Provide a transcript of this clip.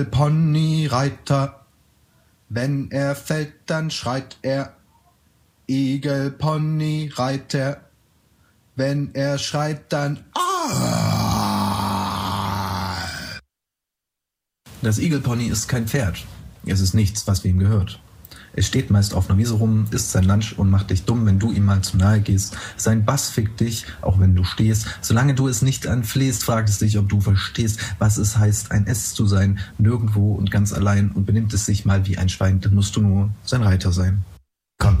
Ponyreiter, wenn er fällt, dann schreit er. Igelponyreiter, wenn er schreit, dann Das Igelpony ist kein Pferd. Es ist nichts, was wem gehört. Es steht meist auf einer Wiese rum, isst sein Lunch und macht dich dumm, wenn du ihm mal zu nahe gehst. Sein Bass fickt dich, auch wenn du stehst. Solange du es nicht anflehst, fragt es dich, ob du verstehst, was es heißt, ein S zu sein, nirgendwo und ganz allein, und benimmt es sich mal wie ein Schwein, dann musst du nur sein Reiter sein.